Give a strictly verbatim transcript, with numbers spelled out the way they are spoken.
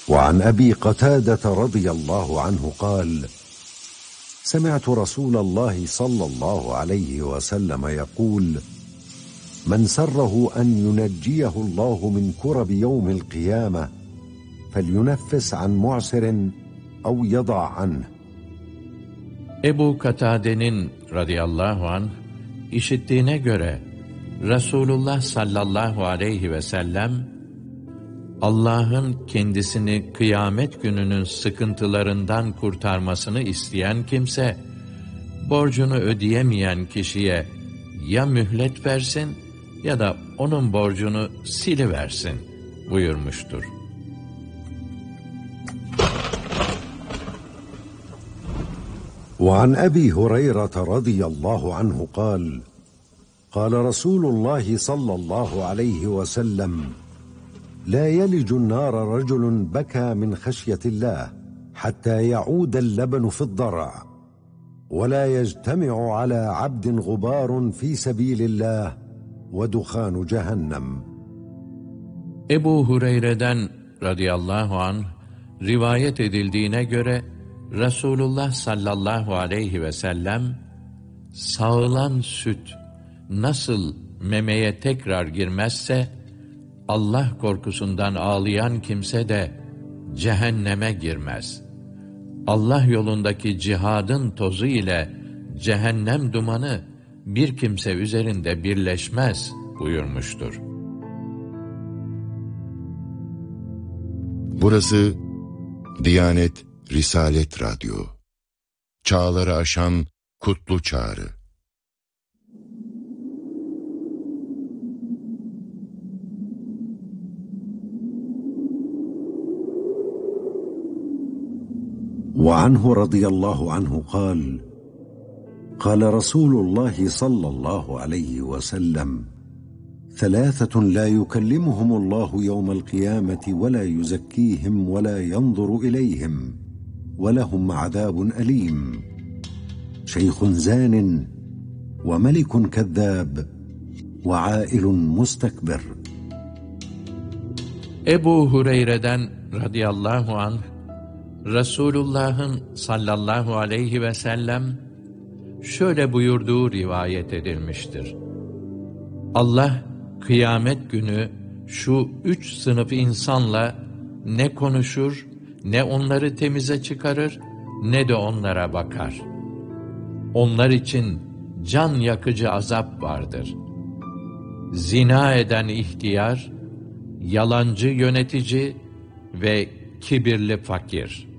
وعن أبي قتادة رضي الله عنه قال: سمعت رسول الله صلى الله عليه وسلم يقول: من سره أن ينجيه الله من كرب يوم القيامة فلينفس عن معسر أو يضع عنه. Ebu Katade'nin radıyallahu anh işittiğine göre Resulullah sallallahu aleyhi ve sellem, Allah'ın kendisini kıyamet gününün sıkıntılarından kurtarmasını isteyen kimse, borcunu ödeyemeyen kişiye ya mühlet versin ya da onun borcunu siliversin buyurmuştur. وعن أبي هريرة رضي الله عنه قال: قال رسول الله صلى الله عليه وسلم: لا يلج النار رجل بكى من خشية الله حتى يعود اللبن في الضرع، ولا يجتمع على عبد غبار في سبيل الله ودخان جهنم. Ebu Hureyre'den radıyallahu anh rivayet edildiğine göre Resulullah sallallahu aleyhi ve sellem, sağılan süt nasıl memeye tekrar girmezse, Allah korkusundan ağlayan kimse de cehenneme girmez. Allah yolundaki cihadın tozu ile cehennem dumanı bir kimse üzerinde birleşmez buyurmuştur. Burası Diyanet Risalet Radyo. Çağları aşan kutlu çağrı. وعنه رضي الله عنه قال: قال رسول الله صلى الله عليه وسلم: ثلاثة لا يكلمهم الله يوم القيامة ولا يزكيهم ولا ينظر إليهم ولهم عذاب أليم: شيخ زان وملك كذاب وعائل مستكبر. Ebu Hureyre'den radıyallahu anh, Resulullah'ın sallallahu aleyhi ve sellem şöyle buyurduğu rivayet edilmiştir. Allah kıyamet günü şu üç sınıf insanla ne konuşur, ne onları temize çıkarır, ne de onlara bakar. Onlar için can yakıcı azap vardır. Zina eden ihtiyar, yalancı yönetici ve kibirli fakir.